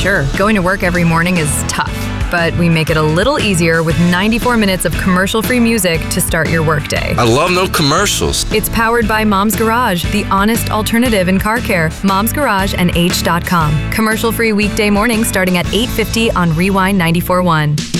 Sure, going to work every morning is tough, but we make it a little easier with 94 minutes of commercial-free music to start your workday. I love no commercials. It's powered by Mom's Garage, the honest alternative in car care. Mom's Garage and H.com. Commercial-free weekday morning starting at 8:50 on Rewind 94.1.